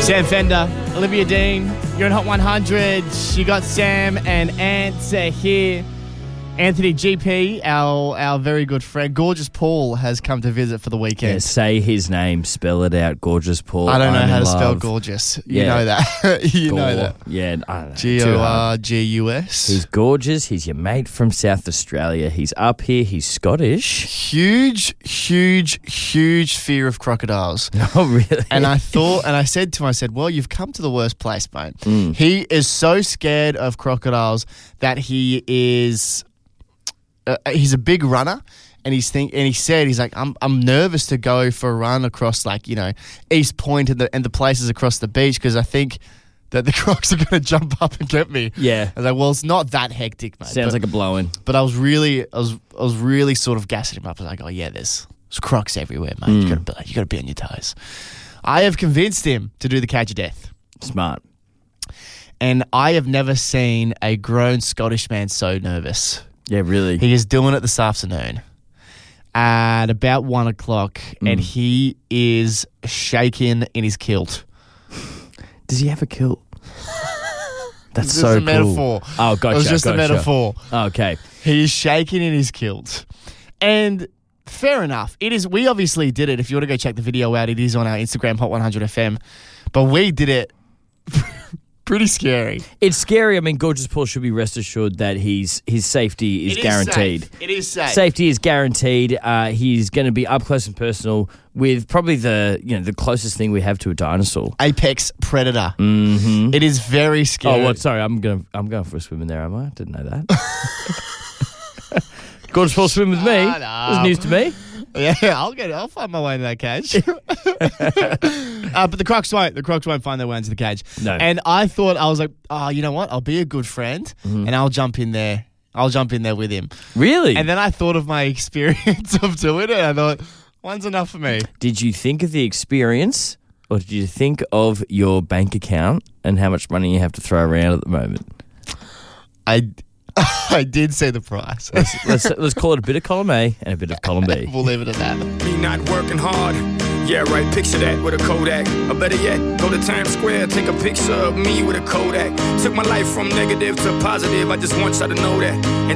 Sam Fender, Olivia Dean, you're in Hot 100. You got Sam and Ant here. Anthony GP, our very good friend, Gorgeous Paul, has come to visit for the weekend. Yeah, say his name, spell it out, Gorgeous Paul. I don't know how to love. spell gorgeous. You know that. You know that. Yeah, I don't know. Gorgus. He's gorgeous. He's your mate from South Australia. He's up here. He's Scottish. Huge fear of crocodiles. Oh, really? And I said to him, well, you've come to the worst place, mate. He is so scared of crocodiles that he is... he's a big runner, and he's like, I'm nervous to go for a run across, like, you know, East Point and the places across the beach, because I think that the crocs are going to jump up and get me. Yeah. I was like, well, it's not that hectic, mate. Sounds like a blow-in. But I was really sort of gassing him up. I was like, oh yeah, there's crocs everywhere, mate. You got to be on your toes. I have convinced him to do the catch of death. Smart. And I have never seen a grown Scottish man so nervous. Yeah, really. He is doing it this afternoon at about 1 o'clock, and he is shaking in his kilt. Does he have a kilt? That's It's so just a cool. metaphor. Oh, gotcha. It was just a metaphor. Oh, okay. He is shaking in his kilt. And fair enough. It is. We obviously did it. If you want to go check the video out, it is on our Instagram, Hot 100 FM. But we did it. Pretty scary. It's scary. I mean, Gorgeous Paul should be rest assured that his safety is guaranteed. It is safe. Safety is guaranteed. He's going to be up close and personal with probably the closest thing we have to a dinosaur. Apex predator. Mm-hmm. It is very scary. Oh, what? Sorry, I'm going for a swim in there, am I? Didn't know that. Gorgeous Paul swim with me. No. It was news to me. Yeah, I'll find my way into that cage. But the crocs won't. The crocs won't find their way into the cage. No. And I was like, oh, you know what? I'll be a good friend and I'll jump in there. I'll jump in there with him. Really? And then I thought of my experience of doing it. I thought, one's enough for me. Did you think of the experience, or did you think of your bank account and how much money you have to throw around at the moment? I did say the price. Let's call it a bit of column A and a bit of column B. We'll leave it at that. Me not working hard. Yeah, right, picture that with a Kodak. Or better yet, go to Times Square, take a picture of me with a Kodak. Took my life from negative to positive, I just want y'all to know that.